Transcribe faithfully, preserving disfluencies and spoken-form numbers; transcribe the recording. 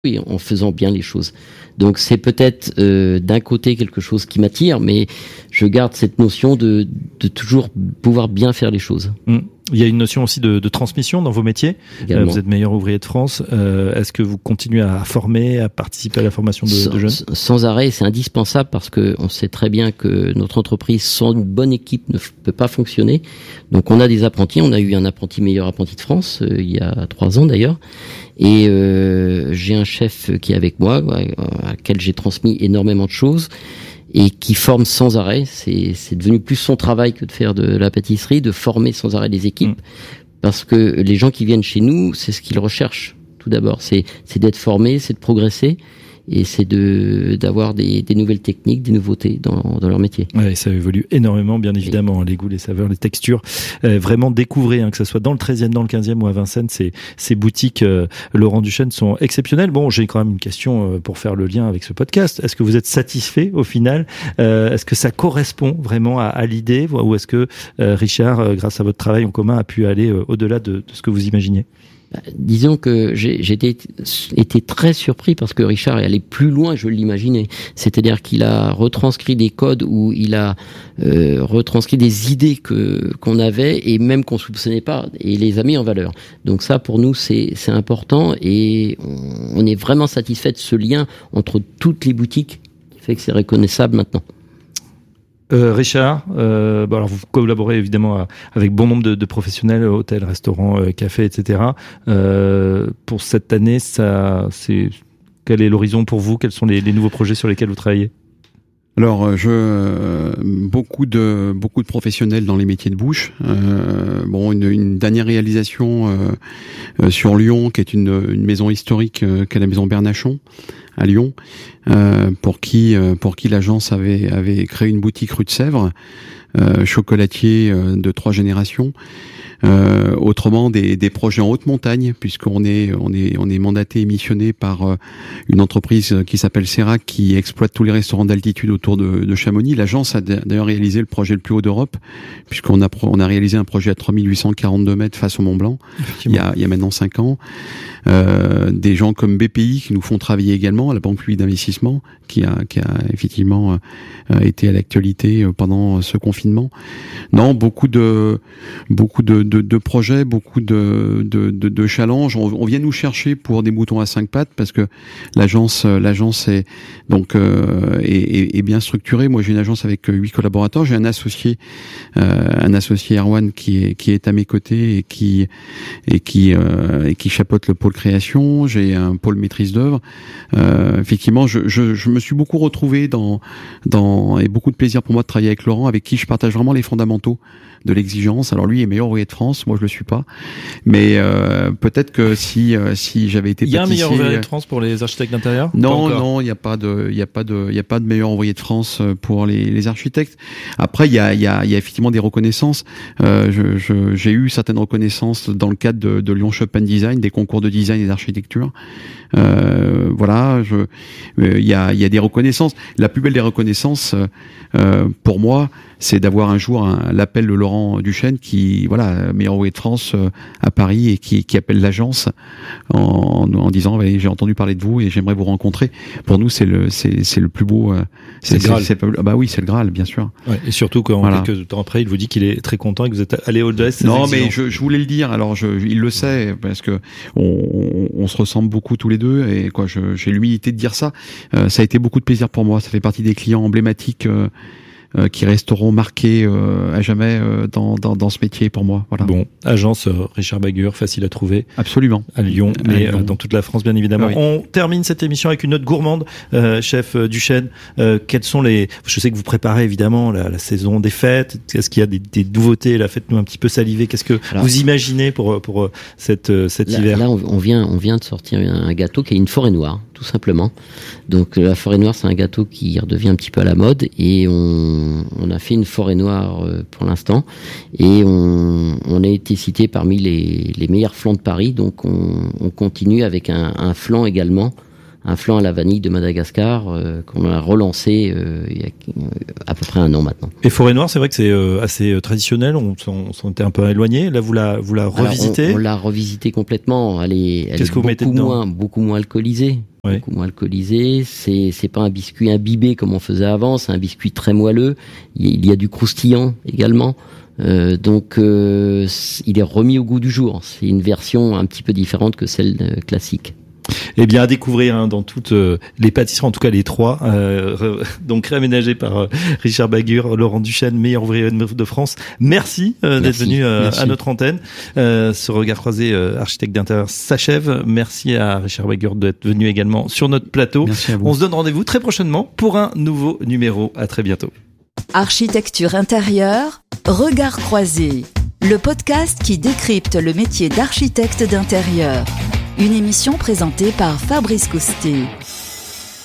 Oui, en faisant bien les choses. Donc c'est peut-être euh, d'un côté quelque chose qui m'attire, mais je garde cette notion de, de toujours pouvoir bien faire les choses. Mmh. Il y a une notion aussi de, de transmission dans vos métiers. Euh, vous êtes meilleur ouvrier de France. Euh, est-ce que vous continuez à former, à participer à la formation de, sans, de jeunes ? Sans arrêt, c'est indispensable parce que on sait très bien que notre entreprise sans une bonne équipe ne f- peut pas fonctionner. Donc on a des apprentis. On a eu un apprenti meilleur apprenti de France euh, il y a trois ans d'ailleurs. Et euh, j'ai un chef qui est avec moi, à laquelle j'ai transmis énormément de choses et qui forme sans arrêt. C'est, c'est devenu plus son travail que de faire de la pâtisserie, de former sans arrêt les équipes, mmh. parce que les gens qui viennent chez nous, c'est ce qu'ils recherchent tout d'abord. C'est, c'est d'être formés, c'est de progresser. Et c'est de d'avoir des, des nouvelles techniques, des nouveautés dans, dans leur métier. Ouais, ça évolue énormément, bien évidemment, oui. Les goûts, les saveurs, les textures. Euh, vraiment découvrez, hein, que ce soit dans le treizième, dans le quinzième ou à Vincennes, ces, ces boutiques euh, Laurent Duchesne sont exceptionnelles. Bon, j'ai quand même une question euh, pour faire le lien avec ce podcast. Est-ce que vous êtes satisfait au final ? euh, Est-ce que ça correspond vraiment à, à l'idée, ou est-ce que euh, Richard, euh, grâce à votre travail en commun, a pu aller euh, au-delà de, de ce que vous imaginiez ? Disons que j'ai, j'ai été, été très surpris parce que Richard est allé plus loin que je l'imaginais. C'est-à-dire qu'il a retranscrit des codes où il a euh, retranscrit des idées que qu'on avait et même qu'on soupçonnait pas et les a mis en valeur. Donc ça, pour nous, c'est, c'est important et on, on est vraiment satisfait de ce lien entre toutes les boutiques qui fait que c'est reconnaissable maintenant. Euh, Richard, euh, bon alors vous collaborez évidemment avec bon nombre de, de professionnels, hôtels, restaurants, euh, cafés, et cetera. Euh, pour cette année, ça, c'est quel est l'horizon pour vous ? Quels sont les, les nouveaux projets sur lesquels vous travaillez ? Alors, je beaucoup de beaucoup de professionnels dans les métiers de bouche. Euh, bon, une, une dernière réalisation euh, euh, sur Lyon, qui est une, une maison historique, euh, qu'est la maison Bernachon à Lyon, euh, pour qui euh, pour qui l'agence avait avait créé une boutique rue de Sèvres, euh, chocolatier euh, de trois générations. Euh, autrement des, des projets en haute montagne, puisqu'on est on est on est mandaté et missionné par euh, une entreprise qui s'appelle Serac, qui exploite tous les restaurants d'altitude autour de, de Chamonix. L'agence a d'ailleurs réalisé le projet le plus haut d'Europe, puisqu'on a on a réalisé un projet à trois mille huit cent quarante-deux mètres face au Mont Blanc il y a il y a maintenant cinq ans. Euh, des gens comme B P I qui nous font travailler également, la Banque publique d'investissement, qui a qui a effectivement euh, été à l'actualité pendant ce confinement. Non, beaucoup de beaucoup de De, de projets, beaucoup de, de, de, de challenges. On, on vient nous chercher pour des moutons à cinq pattes parce que l'agence, l'agence est donc euh, est, est, est bien structurée. Moi, j'ai une agence avec huit collaborateurs. J'ai un associé, euh, un associé Erwan qui est qui est à mes côtés et qui et qui euh, et qui chapeaute le pôle création. J'ai un pôle maîtrise d'œuvre. Euh, effectivement, je, je, je me suis beaucoup retrouvé dans dans et beaucoup de plaisir pour moi de travailler avec Laurent, avec qui je partage vraiment les fondamentaux de l'exigence. Alors lui est meilleur ouvrier de France, moi je le suis pas, mais euh, peut-être que si euh, si j'avais été il y a pâtissier, un meilleur ouvrier de France pour les architectes d'intérieur ? Non, non, il y a pas de il y a pas de il y a pas de meilleur ouvrier de France pour les, les architectes. Après il y a il y a il y a effectivement des reconnaissances. Euh, je, je j'ai eu certaines reconnaissances dans le cadre de, de Lyon Shop and Design, des concours de design et d'architecture. Euh, voilà, je il y a il y a des reconnaissances. La plus belle des reconnaissances euh, pour moi, c'est d'avoir un jour un, l'appel de Laurent Duchesne, qui voilà meilleur ouvrier de France euh, à Paris, et qui, qui appelle l'agence en, en disant ouais, j'ai entendu parler de vous et j'aimerais vous rencontrer. Pour nous, c'est le c'est c'est le plus beau. Euh, c'est, c'est le Graal. C'est, c'est, bah oui, c'est le Graal, bien sûr. Ouais, et surtout quand voilà. quelques temps après, il vous dit qu'il est très content et que vous êtes allé au-delà. Non, mais je, je voulais le dire. Alors, je, il le sait parce que on, on, on se ressemble beaucoup tous les deux, et quoi, je, j'ai l'humilité de dire ça. Euh, ça a été beaucoup de plaisir pour moi. Ça fait partie des clients emblématiques. Euh, Euh, qui resteront marqués euh, à jamais euh, dans, dans dans ce métier pour moi. Voilà. Bon, agence euh, Richard Bagur, facile à trouver. Absolument. À Lyon, à mais Lyon. Euh, dans toute la France, bien évidemment. Oui. On termine cette émission avec une note gourmande, euh, chef euh, Duchesne. Euh, quelles sont les Je sais que vous préparez évidemment la, la saison des fêtes. Est-ce qu'il y a des, des nouveautés? La fête nous un petit peu saliver. Qu'est-ce que Alors, vous imaginez pour pour cette cet là, hiver? Là, on vient on vient de sortir un gâteau qui est une forêt noire, tout simplement. Donc la forêt noire, c'est un gâteau qui redevient un petit peu à la mode, et on, on a fait une forêt noire euh, pour l'instant, et on, on a été cité parmi les, les meilleurs flancs de Paris. Donc on, on continue avec un, un flan également, un flan à la vanille de Madagascar euh, qu'on a relancé euh, il y a euh, à peu près un an maintenant. Et forêt noire, c'est vrai que c'est euh, assez traditionnel. On s'en, on s'en était un peu éloigné. Là, vous la vous la revisitez? Alors, on, on l'a revisité complètement. Elle est, elle Qu'est-ce est que vous mettez beaucoup dedans? moins beaucoup moins alcoolisée. ouais. beaucoup moins alcoolisé. C'est c'est pas un biscuit imbibé comme on faisait avant, c'est un biscuit très moelleux. Il y a du croustillant également. Euh, donc euh, il est remis au goût du jour. C'est une version un petit peu différente que celle euh, classique. Eh bien, à découvrir hein, dans toutes euh, les pâtisseries, en tout cas les trois, euh, donc réaménagées par euh, Richard Bagur, Laurent Duchesne, meilleur ouvrier de France. Merci, euh, Merci. d'être venu euh, à notre antenne. Euh, ce regard croisé, euh, architecte d'intérieur, s'achève. Merci à Richard Bagur d'être venu également sur notre plateau. Merci à vous. On se donne rendez-vous très prochainement pour un nouveau numéro. À très bientôt. Architecture intérieure, regard croisé, le podcast qui décrypte le métier d'architecte d'intérieur. Une émission présentée par Fabrice Coustet.